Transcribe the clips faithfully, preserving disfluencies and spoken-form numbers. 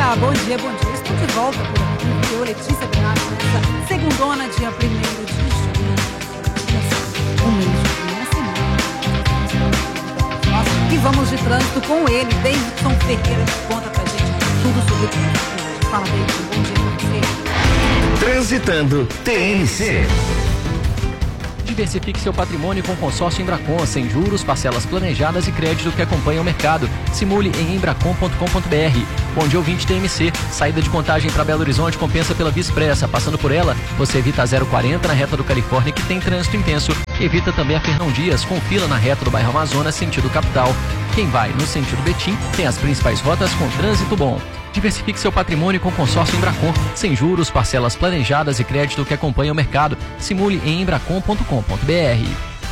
dia, bom dia, bom dia. Estou de volta por aqui, eu, Letícia Benatti, nessa segundona, dia primeiro de junho. Um mês de junho, uma semana. E vamos de trânsito com ele, Davidson Ferreira, que conta pra gente tudo sobre o trânsito. Fala, Davidson, bom dia pra você. Transitando T N C. Diversifique seu patrimônio com consórcio Embracon, sem juros, parcelas planejadas e crédito que acompanha o mercado. Simule em embracon ponto com ponto b r. Bom dia, ouvinte T M C. Saída de Contagem para Belo Horizonte compensa pela Via Expressa. Passando por ela, você evita a zero quarenta na reta do Califórnia, que tem trânsito intenso. Evita também a Fernão Dias, com fila na reta do bairro Amazonas, sentido capital. Quem vai no sentido Betim tem as principais rotas com trânsito bom. Diversifique seu patrimônio com consórcio Embracon, sem juros, parcelas planejadas e crédito que acompanha o mercado. Simule em embracon ponto com ponto b r.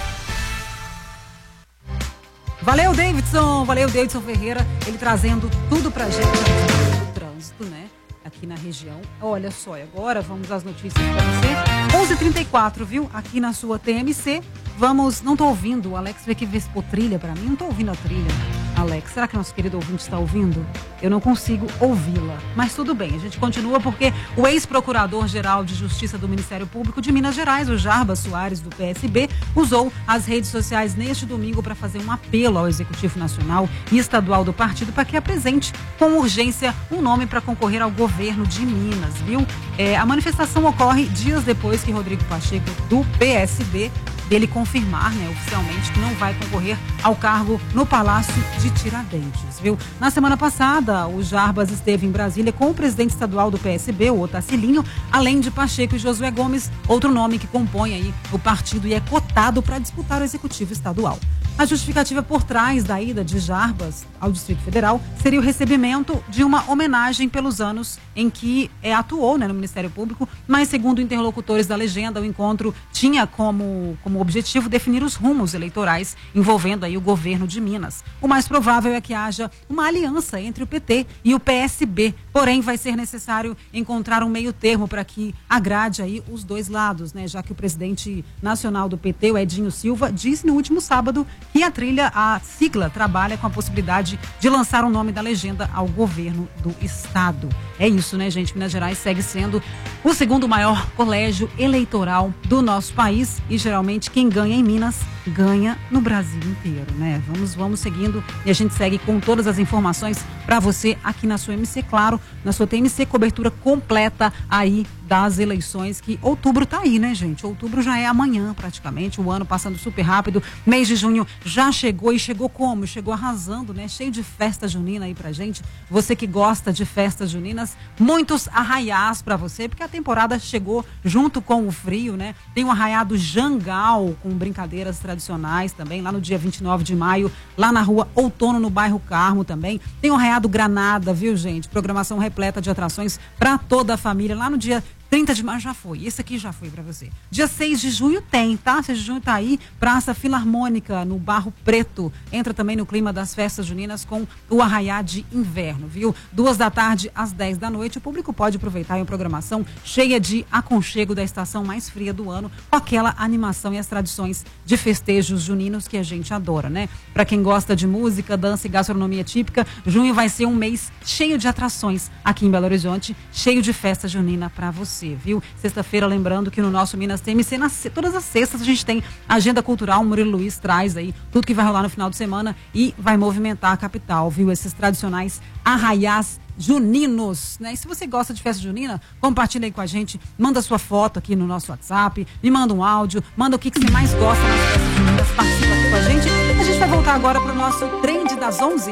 Valeu, Davidson, valeu, Davidson Ferreira, ele trazendo tudo pra gente do trânsito, né, aqui na região. Olha só, agora vamos às notícias pra você. onze e trinta e quatro, viu, aqui na sua T M C. Vamos, não tô ouvindo, o Alex veio aqui ver se pôr trilha pra mim, não tô ouvindo a trilha. Alex, será que nosso querido ouvinte está ouvindo? Eu não consigo ouvi-la, mas tudo bem, a gente continua porque o ex-procurador-geral de Justiça do Ministério Público de Minas Gerais, o Jarbas Soares, do P S B, usou as redes sociais neste domingo para fazer um apelo ao Executivo Nacional e Estadual do partido para que apresente com urgência um nome para concorrer ao governo de Minas, viu? É, a manifestação ocorre dias depois que Rodrigo Pacheco, do P S B, dele confirmar, né, oficialmente, que não vai concorrer ao cargo no Palácio de Tiradentes, viu? Na semana passada, o Jarbas esteve em Brasília com o presidente estadual do P S B, o Otacilinho, além de Pacheco e Josué Gomes, outro nome que compõe aí o partido e é cotado para disputar o executivo estadual. A justificativa por trás da ida de Jarbas ao Distrito Federal seria o recebimento de uma homenagem pelos anos em que é, atuou, né, no Ministério Público, mas segundo interlocutores da legenda, o encontro tinha como, como objetivo definir os rumos eleitorais envolvendo aí o governo de Minas. O mais provável é que haja uma aliança entre o P T e o P S B, porém vai ser necessário encontrar um meio termo para que agrade aí os dois lados, né, já que o presidente nacional do P T, o Edinho Silva, disse no último sábado que a trilha, a sigla, trabalha com a possibilidade de lançar o nome da legenda ao governo do estado. É isso, né, gente? Minas Gerais segue sendo o segundo maior colégio eleitoral do nosso país e geralmente quem ganha em Minas ganha no Brasil inteiro, né? Vamos, vamos seguindo e a gente segue com todas as informações para você aqui na sua M C, claro, na sua T M C, cobertura completa aí das eleições, que outubro tá aí, né, gente? Outubro já é amanhã, praticamente, o ano passando super rápido, mês de junho já chegou e chegou como? Chegou arrasando, né? Cheio de festa junina aí pra gente. Você que gosta de festas juninas, muitos arraiás pra você, porque a temporada chegou junto com o frio, né? Tem o arraiado Jangal, com brincadeiras tradicionais também, lá no dia vinte e nove de maio, lá na rua Outono, no bairro Carmo também. Tem o arraiado Granada, viu, gente? Programação repleta de atrações pra toda a família, lá no dia trinta de maio já foi, esse aqui já foi pra você. Dia seis de junho tem, tá? seis de junho tá aí, Praça Filarmônica, no Barro Preto. Entra também no clima das festas juninas com o arraiá de inverno, viu? Duas da tarde às dez da noite, o público pode aproveitar uma programação cheia de aconchego da estação mais fria do ano, com aquela animação e as tradições de festejos juninos que a gente adora, né? Pra quem gosta de música, dança e gastronomia típica, junho vai ser um mês cheio de atrações aqui em Belo Horizonte, cheio de festa junina pra você. Viu? Sexta-feira, lembrando que no nosso Minas T M C, nas, todas as sextas a gente tem agenda cultural, o Murilo Luiz traz aí tudo que vai rolar no final de semana e vai movimentar a capital, viu? Esses tradicionais arraiás juninos, né? E se você gosta de festa junina, compartilha aí com a gente, manda sua foto aqui no nosso WhatsApp, me manda um áudio, manda o que, que você mais gosta nas festas juninas, participa aqui com a gente. A gente vai voltar agora pro nosso Trend das onze.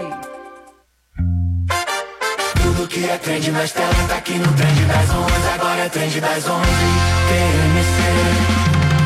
Tudo que é trend nas telas tá aqui no Trend das onze. Agora é Trend das onze, T M C.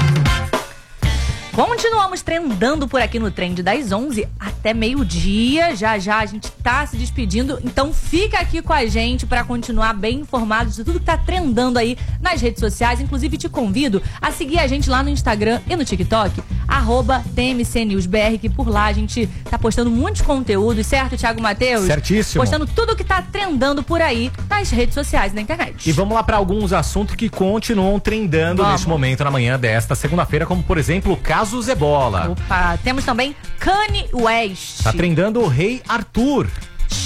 Continuamos trendando por aqui no Trend das onze até meio-dia. Já já a gente tá se despedindo, então fica aqui com a gente para continuar bem informado de tudo que tá trendando aí nas redes sociais. Inclusive te convido a seguir a gente lá no Instagram e no TikTok, arroba T M C News B R, que por lá a gente tá postando muitos conteúdos, certo, Thiago Mateus? Certíssimo. Postando tudo que tá trendando por aí nas redes sociais e na internet. E vamos lá para alguns assuntos que continuam trendando vamos. neste momento, na manhã desta segunda-feira, como por exemplo o caso Zebola. Opa, temos também Kanye West. Tá trendando o Rei Arthur.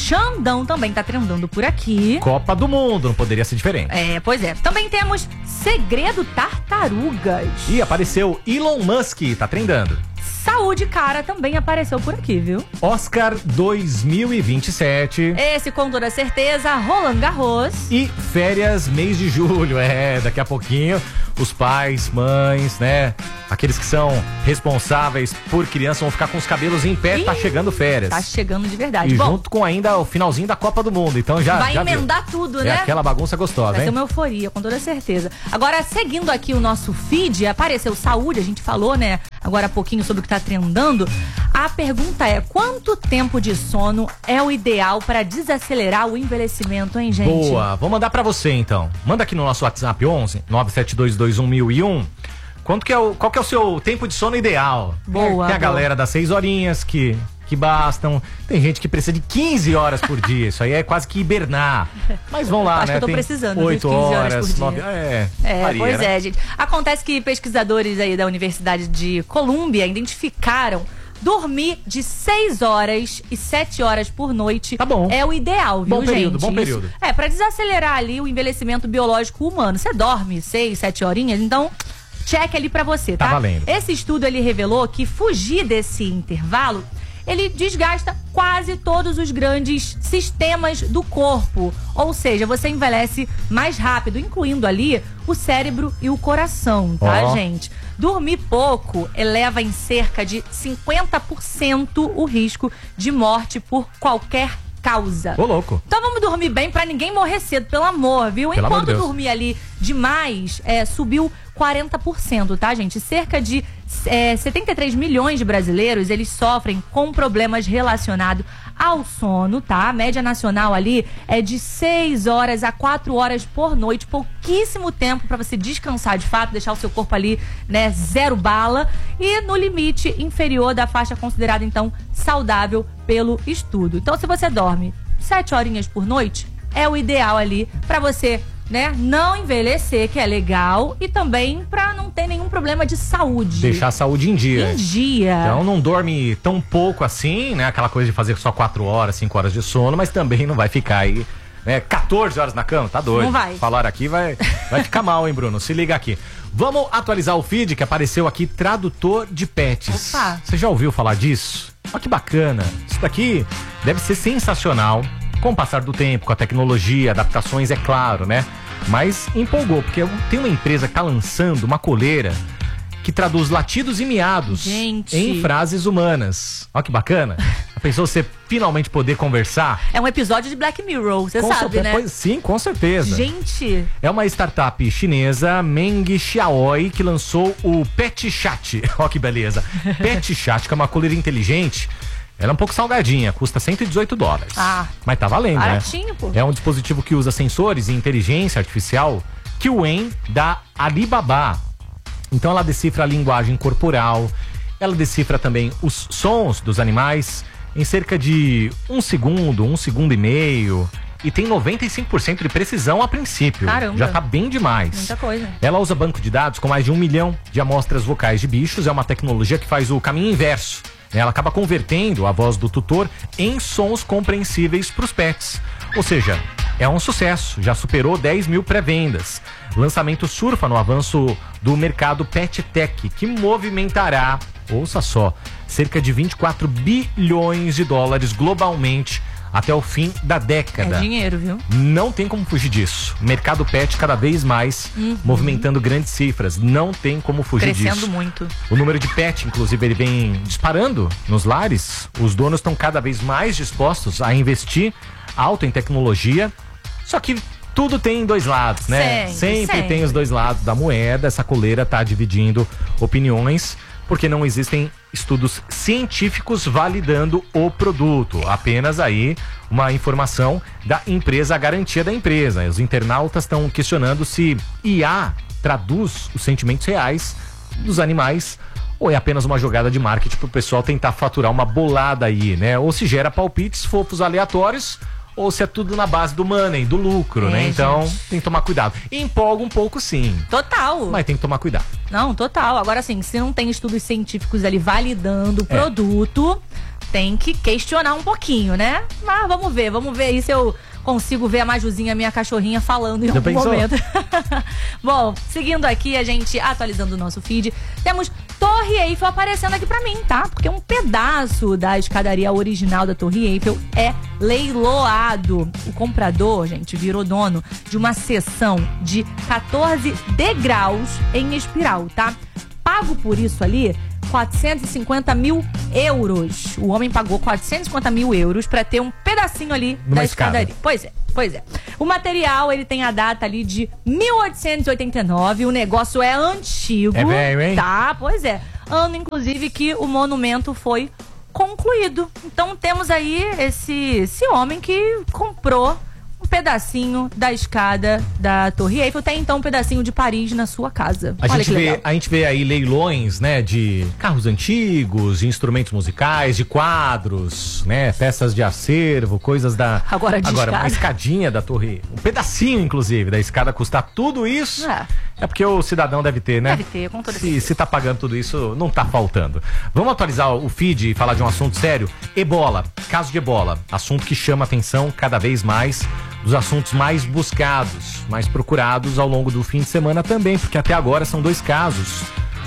Xandão também tá trendando por aqui. Copa do Mundo, não poderia ser diferente. É, pois é. Também temos Segredo Tartarugas. E apareceu Elon Musk, tá trendando. Saúde Cara também apareceu por aqui, viu? Oscar dois mil e vinte e sete. Esse, com toda certeza, Roland Garros. E férias mês de julho. É, daqui a pouquinho, os pais, mães, né? Aqueles que são responsáveis por criança vão ficar com os cabelos em pé. Ih, tá chegando férias. Tá chegando de verdade. E Bom, junto com ainda o finalzinho da Copa do Mundo. Então já vai já emendar viu. tudo, É né? aquela bagunça gostosa, Vai hein? ser uma euforia, com toda certeza. Agora, seguindo aqui o nosso feed, apareceu saúde, a gente falou, né, agora há pouquinho sobre o que tá trendando. A pergunta é, quanto tempo de sono é o ideal para desacelerar o envelhecimento, hein, gente? Boa, vou mandar pra você então. Manda aqui no nosso WhatsApp onze nove sete dois dois um mil e um. Quanto que é o, qual que é o seu tempo de sono ideal? Boa, Tem a boa. galera das seis horinhas que, que bastam. Tem gente que precisa de quinze horas por dia. Isso aí é quase que hibernar. Mas vamos lá, Acho né? que eu tô Tem precisando de oito quinze horas horas, por dia. nove É, É, varia, pois né? é, gente. Acontece que pesquisadores aí da Universidade de Colômbia identificaram dormir de seis horas e sete horas por noite. Tá bom. É o ideal, viu, Bom período, gente? bom Isso- período. É, pra desacelerar ali o envelhecimento biológico humano. Você dorme seis, sete horinhas, então check ali pra você, tá? Tá valendo. Esse estudo, ele revelou que fugir desse intervalo, ele desgasta quase todos os grandes sistemas do corpo. Ou seja, você envelhece mais rápido, incluindo ali o cérebro e o coração, tá, Ó. gente? Dormir pouco eleva em cerca de cinquenta por cento o risco de morte por qualquer causa. Ô, louco. Então vamos dormir bem pra ninguém morrer cedo, pelo amor, viu? Pelo amor Enquanto de Deus. dormir ali demais, é, subiu quarenta por cento, tá, gente? Cerca de é, setenta e três milhões de brasileiros, eles sofrem com problemas relacionados ao sono, tá? A média nacional ali é de seis horas a quatro horas por noite, pouquíssimo tempo pra você descansar de fato, deixar o seu corpo ali, né, zero bala, e no limite inferior da faixa considerada, então, saudável pelo estudo. Então, se você dorme sete horinhas por noite, é o ideal ali pra você, né, não envelhecer, que é legal, e também pra não ter nenhum problema de saúde. Deixar a saúde em dia. Em dia. Então não dorme tão pouco assim, né? Aquela coisa de fazer só quatro horas, cinco horas de sono, mas também não vai ficar aí, né, quatorze horas na cama, tá doido. Não vai. Falar aqui vai, vai ficar mal, hein, Bruno? Se liga aqui. Vamos atualizar o feed que apareceu aqui, tradutor de pets. Opa. Você já ouviu falar disso? Olha que bacana. Isso daqui deve ser sensacional. Com o passar do tempo, com a tecnologia, adaptações, é claro, né? Mas empolgou, porque tem uma empresa que tá lançando uma coleira que traduz latidos e miados Gente. em frases humanas. Olha que bacana. Já pensou você finalmente poder conversar? É um episódio de Black Mirror, você Com sabe, certeza, né? pois- sim, com certeza. Gente, É uma startup chinesa, Meng Xiaoi, que lançou o Pet Chat. Olha que beleza. Pet Chat, que é uma coleira inteligente. Ela é um pouco salgadinha, custa cento e dezoito dólares. Ah. Mas tá valendo, Baratinho, né? pô. É um dispositivo que usa sensores e inteligência artificial Qwen da Alibaba. Então ela decifra a linguagem corporal, ela decifra também os sons dos animais em cerca de um segundo, um segundo e meio. E tem noventa e cinco por cento de precisão a princípio. Caramba. Já tá bem demais. muita coisa. Ela usa banco de dados com mais de um milhão de amostras vocais de bichos. É uma tecnologia que faz o caminho inverso. Ela acaba convertendo a voz do tutor em sons compreensíveis para os pets. Ou seja, é um sucesso. Já superou dez mil pré-vendas. Lançamento surfa no avanço do mercado pet tech, que movimentará, ouça só, cerca de vinte e quatro bilhões de dólares globalmente até o fim da década. É dinheiro, viu? Não tem como fugir disso. Mercado pet cada vez mais movimentando grandes cifras. Não tem como fugir Crescendo disso. muito. O número de pet, inclusive, ele vem disparando nos lares. Os donos estão cada vez mais dispostos a investir alto em tecnologia. Só que tudo tem dois lados, né? Sempre, sempre. tem os dois lados da moeda. Essa coleira tá dividindo opiniões, porque não existem estudos científicos validando o produto. Apenas aí uma informação da empresa, a garantia da empresa. Os internautas estão questionando se I A traduz os sentimentos reais dos animais ou é apenas uma jogada de marketing para o pessoal tentar faturar uma bolada aí, né? Ou se gera palpites fofos aleatórios, ou se é tudo na base do money, do lucro, É, né? Então gente. tem que tomar cuidado. Empolga um pouco sim, Total. mas tem que tomar cuidado. Não, total. Agora, assim, se não tem estudos científicos ali validando o É. produto, tem que questionar um pouquinho, né? Mas vamos ver, vamos ver aí se eu consigo ver a Majuzinha, minha cachorrinha, falando em Já algum pensou? momento. Bom, seguindo aqui, a gente atualizando o nosso feed, temos Torre Eiffel aparecendo aqui pra mim, tá? Porque um pedaço da escadaria original da Torre Eiffel é leiloado. O comprador, gente, virou dono de uma seção de quatorze degraus em espiral, tá? Pago por isso ali quatrocentos e cinquenta mil euros. O homem pagou quatrocentos e cinquenta mil euros pra ter um pedacinho ali Numa da escada. escadaria. Pois é, pois é. O material, ele tem a data ali de mil oitocentos e oitenta e nove. O negócio é antigo. É velho, hein? Tá, pois é. Ano, inclusive, que o monumento foi concluído. Então temos aí esse, esse homem que comprou um pedacinho da escada da Torre Eiffel, tem então um pedacinho de Paris na sua casa. A Olha gente, que vê, legal. a gente vê aí leilões, né, de carros antigos, de instrumentos musicais, de quadros, né, peças de acervo, coisas da... Agora de Agora, uma escada. escadinha da torre, um pedacinho, inclusive, da escada custar tudo isso, É. é porque o cidadão deve ter, né? Deve ter, com toda se, certeza. se tá pagando tudo isso, não tá faltando. Vamos atualizar o feed e falar de um assunto sério? Ebola, caso de ebola, assunto que chama atenção cada vez mais, dos assuntos mais buscados, mais procurados ao longo do fim de semana também, porque até agora são dois casos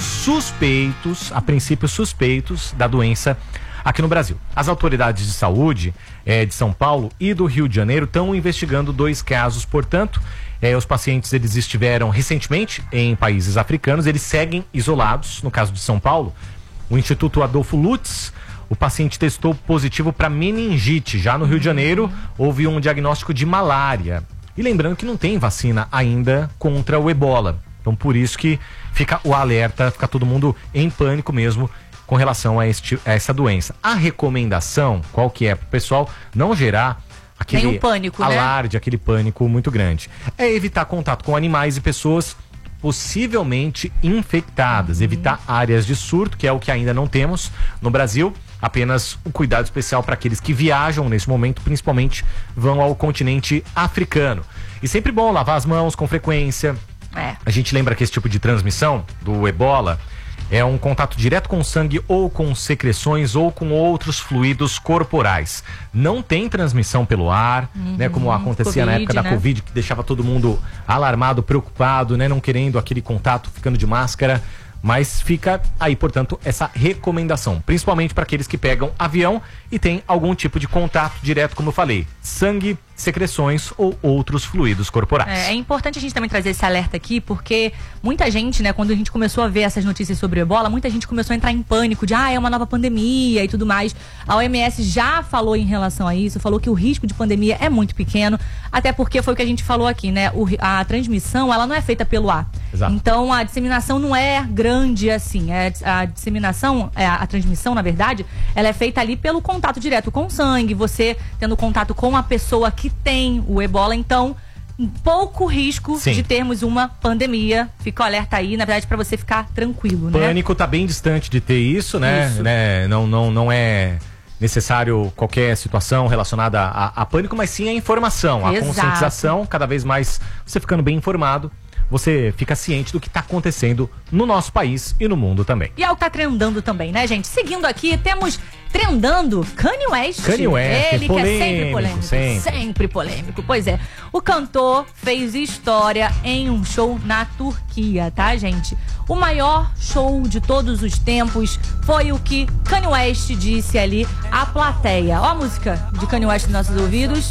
suspeitos, a princípio suspeitos, da doença aqui no Brasil. As autoridades de saúde eh, de São Paulo e do Rio de Janeiro estão investigando dois casos, portanto, eh, os pacientes eles estiveram recentemente em países africanos, eles seguem isolados. No caso de São Paulo, o Instituto Adolfo Lutz, o paciente testou positivo para meningite. Já no Rio de Janeiro, houve um diagnóstico de malária. E lembrando que não tem vacina ainda contra o ebola. Então, por isso que fica o alerta, fica todo mundo em pânico mesmo com relação a, este, a essa doença. A recomendação, qual que é? Para o pessoal não gerar aquele Nenhum pânico, né? alarde, aquele pânico muito grande. É evitar contato com animais e pessoas possivelmente infectadas, evitar áreas de surto, que é o que ainda não temos no Brasil. Apenas um cuidado especial para aqueles que viajam nesse momento, principalmente vão ao continente africano. E sempre bom lavar as mãos com frequência. É. A gente lembra que esse tipo de transmissão do ebola é um contato direto com sangue ou com secreções ou com outros fluidos corporais. Não tem transmissão pelo ar, né? Como acontecia na Covid, época da né? Covid, que deixava todo mundo alarmado, preocupado, né? Não querendo aquele contato, ficando de máscara. Mas fica aí, portanto, essa recomendação, principalmente para aqueles que pegam avião e tem algum tipo de contato direto, como eu falei, sangue, secreções ou outros fluidos corporais. É, é importante a gente também trazer esse alerta aqui, porque muita gente, né, quando a gente começou a ver essas notícias sobre o ebola, muita gente começou a entrar em pânico de, ah, é uma nova pandemia e tudo mais. A O M S já falou em relação a isso, falou que o risco de pandemia é muito pequeno, até porque foi o que a gente falou aqui, né, o, a transmissão, ela não é feita pelo ar. Exato. Então, a disseminação não é grande assim, é, a disseminação, é, a transmissão, na verdade, ela é feita ali pelo contato direto com o sangue, você tendo contato com a pessoa que tem o ebola, então pouco risco Sim. de termos uma pandemia. Fica o alerta aí, na verdade, para você ficar tranquilo, né? Pânico tá bem distante de ter isso, né? Isso. né? Não, não, não é necessário qualquer situação relacionada a, a pânico, mas sim a informação, a Exato. conscientização, cada vez mais você ficando bem informado, você fica ciente do que está acontecendo no nosso país e no mundo também. E é o que tá trendando também, né, gente? Seguindo aqui, temos trendando Kanye West. Kanye West, Ele que é sempre polêmico, polêmico. sempre. Sempre polêmico. Pois é. O cantor fez história em um show na Turquia, tá, gente? O maior show de todos os tempos foi o que Kanye West disse ali à plateia. Ó a música de Kanye West nos nossos ouvidos.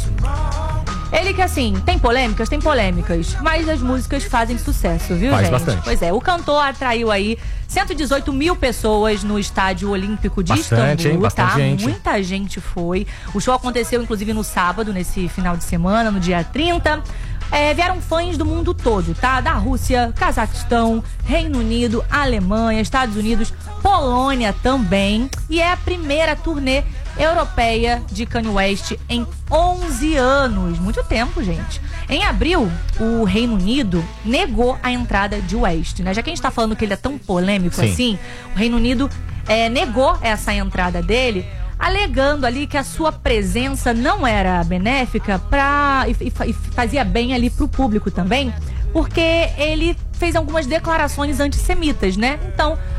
Ele que, assim, tem polêmicas, tem polêmicas, mas as músicas fazem sucesso, viu, Faz gente? bastante. Pois é, o cantor atraiu aí cento e dezoito mil pessoas no Estádio Olímpico de Bastante, Istambul, hein? Bastante tá? gente. Muita gente foi. O show aconteceu, inclusive, no sábado, nesse final de semana, no dia trinta. É, vieram fãs do mundo todo, tá? Da Rússia, Cazaquistão, Reino Unido, Alemanha, Estados Unidos, Polônia também. E é a primeira turnê europeia de Kanye West em onze anos. Muito tempo, gente. Em abril, o Reino Unido negou a entrada de West, né? Já que a gente tá falando que ele é tão polêmico Sim. assim, o Reino Unido é, negou essa entrada dele, alegando ali que a sua presença não era benéfica pra, e, e, e fazia bem ali pro público também, porque ele fez algumas declarações antissemitas, né? Então,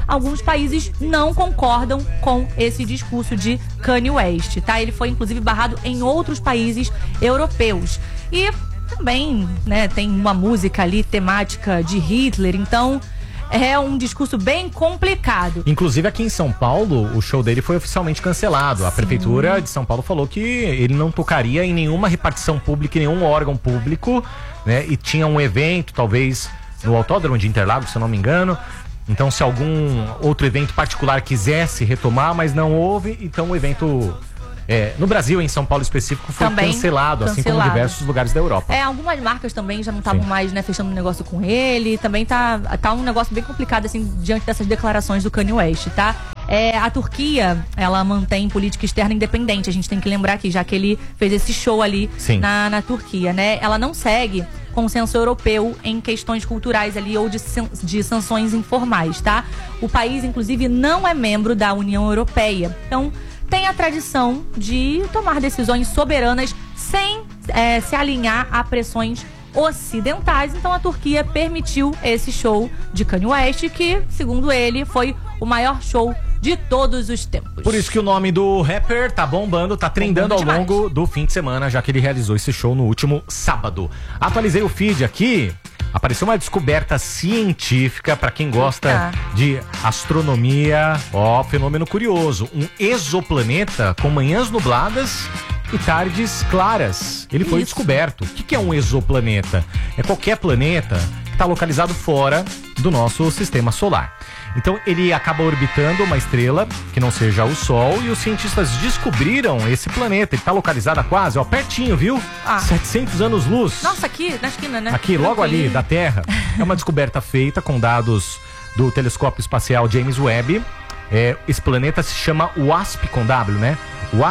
alguns países não concordam com esse discurso de Kanye West, tá? Ele foi inclusive barrado em outros países europeus. E também, né, tem uma música ali temática de Hitler, então é um discurso bem complicado. Inclusive aqui em São Paulo, o show dele foi oficialmente cancelado. A Sim. Prefeitura de São Paulo falou que ele não tocaria em nenhuma repartição pública, em nenhum órgão público, né? E tinha um evento, talvez no Autódromo de Interlagos, se eu não me engano. Então, se algum outro evento particular quisesse retomar, mas não houve, então o evento... É, no Brasil, em São Paulo específico, foi Também cancelado, assim como cancelado. diversos lugares da Europa. É, algumas marcas também já não estavam Sim. mais, né, fechando um negócio com ele. Também tá, tá um negócio bem complicado, assim, diante dessas declarações do Kanye West, tá? É, a Turquia, ela mantém política externa independente. A gente tem que lembrar aqui, já que ele fez esse show ali na, na Turquia, né? Ela não segue consenso europeu em questões culturais ali ou de, de sanções informais, tá? O país, inclusive, não é membro da União Europeia. Então, tem a tradição de tomar decisões soberanas sem é, se alinhar a pressões ocidentais. Então a Turquia permitiu esse show de Kanye West, que, segundo ele, foi o maior show de todos os tempos. Por isso que o nome do rapper tá bombando, tá trendando ao demais. longo do fim de semana, já que ele realizou esse show no último sábado. Atualizei o feed aqui. Apareceu uma descoberta científica para quem gosta Eita. de astronomia. Ó, fenômeno curioso. Um exoplaneta com manhãs nubladas e tardes claras. Ele foi Isso. descoberto. O que que é um exoplaneta? É qualquer planeta que está localizado fora do nosso sistema solar. Então ele acaba orbitando uma estrela que não seja o Sol, e os cientistas descobriram esse planeta. Ele está localizado a quase, ó, pertinho, viu? Ah. setecentos anos-luz. Nossa, aqui na esquina, né? Aqui, logo ali, Tranquilinho. da Terra. É uma descoberta feita com dados do telescópio espacial James Webb. É, esse planeta se chama WASP com W, né?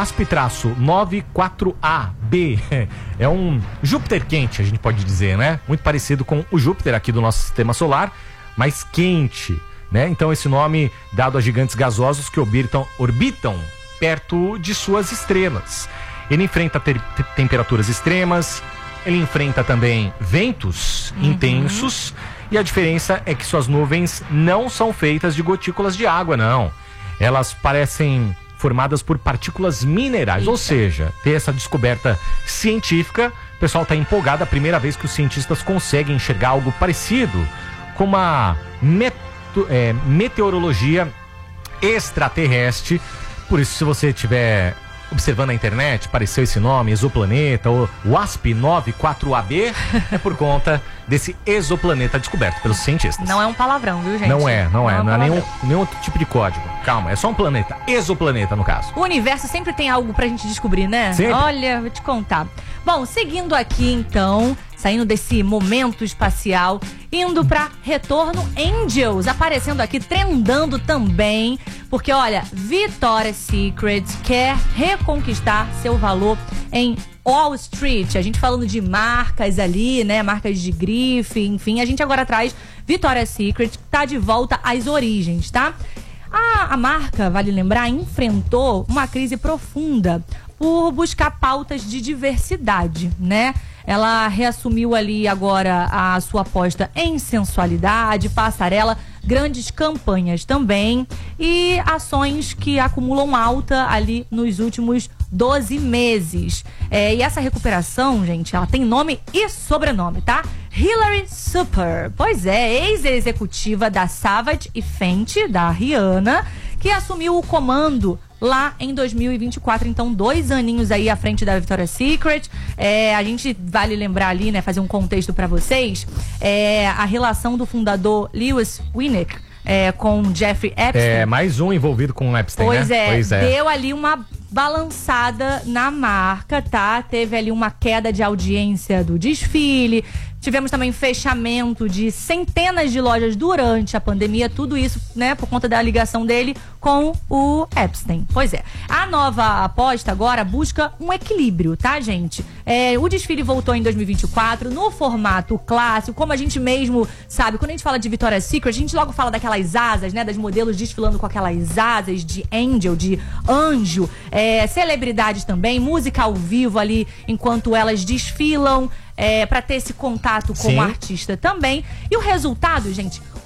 WASP-nove quatro A B. É um Júpiter quente, a gente pode dizer, né? Muito parecido com o Júpiter aqui do nosso sistema solar, mas quente, né? Então esse nome dado a gigantes gasosos que orbitam, orbitam perto de suas estrelas. Ele enfrenta ter, te, temperaturas extremas, ele enfrenta também ventos Uhum. intensos, e a diferença é que suas nuvens não são feitas de gotículas de água, não. Elas parecem formadas por partículas minerais. Eita. Ou seja, ter essa descoberta científica, o pessoal está empolgado, a primeira vez que os cientistas conseguem enxergar algo parecido com uma meto, é, meteorologia extraterrestre. Por isso, se você tiver observando a internet, apareceu esse nome, exoplaneta, ou WASP nove quatro A B, é por conta desse exoplaneta descoberto pelos cientistas. Não é um palavrão, viu, gente? Não é, não, é, um não é nenhum, palavrão. nenhum outro tipo de código. Calma, é só um planeta, exoplaneta no caso. O universo sempre tem algo pra gente descobrir, né? Sempre. Olha, vou te contar. Bom, seguindo aqui então, saindo desse momento espacial, indo pra Retorno Angels, aparecendo aqui, trendando também, porque olha, Victoria's Secret quer reconquistar seu valor em Wall Street. A gente falando de marcas ali, né, marcas de grife, enfim, a gente agora traz Victoria's Secret, que tá de volta às origens, tá? A, a marca, vale lembrar, enfrentou uma crise profunda por buscar pautas de diversidade, né? Ela reassumiu ali agora a sua aposta em sensualidade, passarela, grandes campanhas também e ações que acumulam alta ali nos últimos doze meses. É, e essa recuperação, gente, ela tem nome e sobrenome, tá? Hilary Super. Pois é, ex-executiva da Savage e Fenty, da Rihanna, que assumiu o comando lá em dois mil e vinte e quatro, então dois aninhos aí à frente da Victoria's Secret. É, a gente vale lembrar ali, né, fazer um contexto pra vocês, é, a relação do fundador Lewis Winnick é, com Jeffrey Epstein. É, mais um envolvido com o Epstein, Pois, né? é, Pois é, deu ali uma balançada na marca, tá? Teve ali uma queda de audiência do desfile. Tivemos também fechamento de centenas de lojas durante a pandemia, tudo isso, né, por conta da ligação dele com o Epstein. Pois é. A nova aposta agora busca um equilíbrio, tá, gente? É, o desfile voltou em dois mil e vinte e quatro no formato clássico, como a gente mesmo sabe, quando a gente fala de Victoria's Secret, a gente logo fala daquelas asas, né, das modelos desfilando com aquelas asas de angel, de anjo, é, celebridades também, música ao vivo ali enquanto elas desfilam. É, para ter esse contato com Sim. o artista também. E o resultado, gente,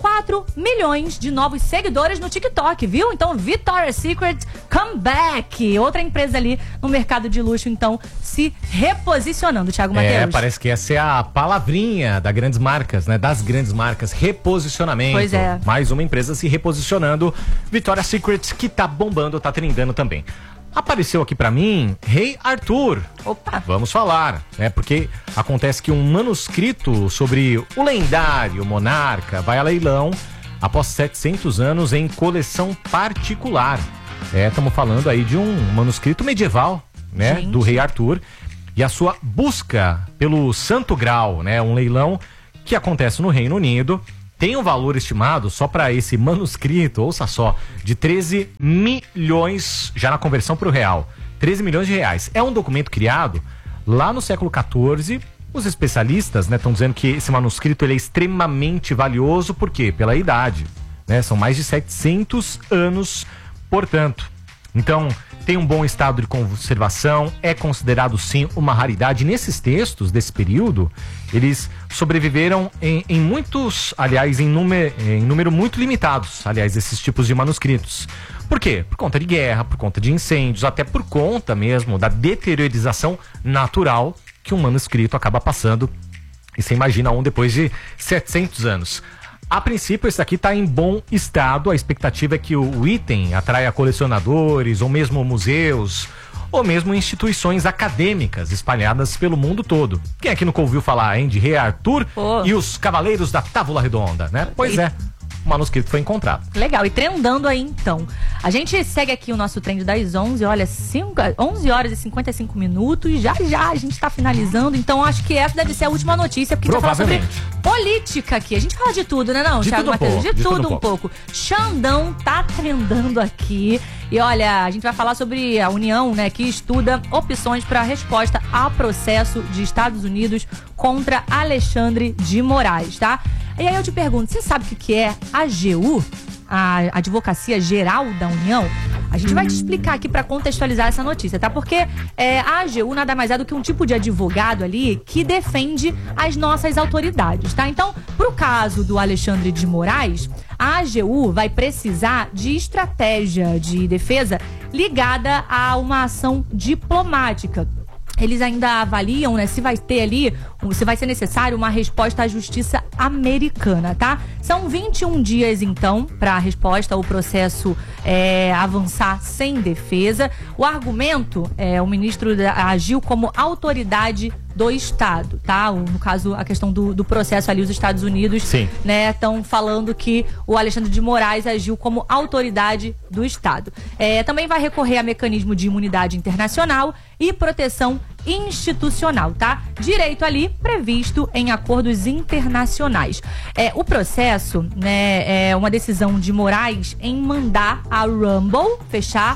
quatro milhões de novos seguidores no TikTok, viu? Então, Victoria's Secret comeback. Outra empresa ali no mercado de luxo, então, se reposicionando, Thiago Matheus. É, parece que essa é a palavrinha das grandes marcas, né? Das grandes marcas, reposicionamento. Pois é. Mais uma empresa se reposicionando. Victoria's Secret, que tá bombando, tá trendando também. Apareceu aqui pra mim Rei Arthur. Opa! Vamos falar, né? Porque acontece que um manuscrito sobre o lendário monarca vai a leilão após setecentos anos em coleção particular. É, estamos falando aí de um manuscrito medieval, né? Gente. Do Rei Arthur e a sua busca pelo Santo Graal, né? Um leilão que acontece no Reino Unido. Tem um valor estimado, só para esse manuscrito, ouça só, de treze milhões, já na conversão para o real, treze milhões de reais. É um documento criado lá no século quatorze. Os especialistas, né, estão dizendo que esse manuscrito ele é extremamente valioso, por quê? Pela idade, né? São mais de setecentos anos, portanto. Então, tem um bom estado de conservação, é considerado sim uma raridade. Nesses textos desse período, eles sobreviveram em, em muitos, aliás, em número, em número muito limitados, aliás, esses tipos de manuscritos. Por quê? Por conta de guerra, por conta de incêndios, até por conta mesmo da deteriorização natural que um manuscrito acaba passando. E você imagina um depois de setecentos anos. A princípio, esse aqui está em bom estado. A expectativa é que o item atraia colecionadores, ou mesmo museus, ou mesmo instituições acadêmicas espalhadas pelo mundo todo. Quem aqui nunca ouviu falar, hein, de Rei Arthur oh. e os Cavaleiros da Távola Redonda, né? Pois e... é. O manuscrito foi encontrado. Legal, e trendando aí então. A gente segue aqui o nosso trend das onze, olha, cinco, onze horas e cinquenta e cinco minutos, já já a gente tá finalizando, então acho que essa deve ser a última notícia, porque a gente vai falar sobre política aqui. A gente fala de tudo, né não, de Thiago tudo Matheus? um pouco, de, de tudo, tudo um um pouco. pouco. Xandão tá trendando aqui. E olha, a gente vai falar sobre a União, né, que estuda opções para resposta a processo de Estados Unidos contra Alexandre de Moraes, tá? E aí eu te pergunto, você sabe o que é a AGU? A Advocacia Geral da União? A gente vai te explicar aqui para contextualizar essa notícia, tá? Porque é, a AGU nada mais é do que um tipo de advogado ali que defende as nossas autoridades, tá? Então, pro caso do Alexandre de Moraes, a AGU vai precisar de estratégia de defesa ligada a uma ação diplomática. Eles ainda avaliam, né, se vai ter ali, se vai ser necessário uma resposta à justiça americana, tá? São vinte e um dias, então, para a resposta ao processo é, avançar sem defesa. O argumento, é, o ministro agiu como autoridade do Estado, tá? No caso, a questão do, do processo ali, os Estados Unidos, Sim. né, estão falando que o Alexandre de Moraes agiu como autoridade do Estado. É, também vai recorrer a mecanismo de imunidade internacional e proteção institucional, tá? Direito ali previsto em acordos internacionais. É, o processo, né, é uma decisão de Moraes em mandar a Rumble fechar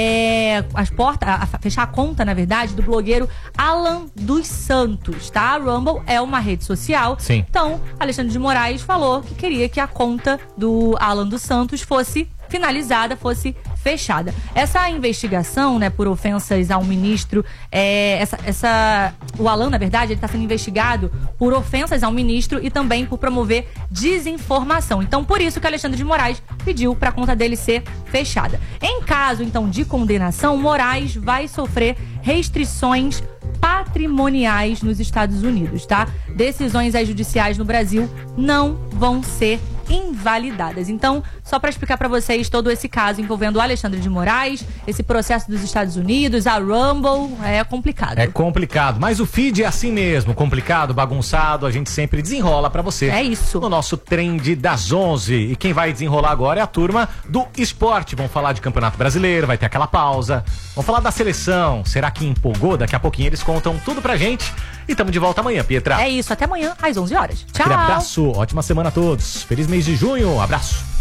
É, as portas, a, a, fechar a conta, na verdade, do blogueiro Alan dos Santos, tá? A Rumble é uma rede social. Sim. Então, Alexandre de Moraes falou que queria que a conta do Alan dos Santos fosse finalizada, fosse fechada. Essa investigação, né, por ofensas ao ministro, é, essa, essa, o Alan, na verdade, ele está sendo investigado por ofensas ao ministro e também por promover desinformação. Então, por isso que Alexandre de Moraes pediu para a conta dele ser fechada. Em caso, então, de condenação, Moraes vai sofrer restrições patrimoniais nos Estados Unidos, tá? Decisões judiciais no Brasil não vão ser invalidadas. Então, só para explicar para vocês todo esse caso envolvendo o Alexandre de Moraes, esse processo dos Estados Unidos, a Rumble, é complicado. É complicado, mas o feed é assim mesmo, complicado, bagunçado, a gente sempre desenrola para você. É isso. No nosso trend das onze. E quem vai desenrolar agora é a turma do esporte. Vamos falar de Campeonato Brasileiro, vai ter aquela pausa. Vamos falar da seleção. Será que empolgou? Daqui a pouquinho eles contam tudo pra gente. E tamo de volta amanhã, Pietra. É isso, até amanhã às onze horas. Tchau. Aquele abraço, ótima semana a todos. Feliz mês de junho, abraço.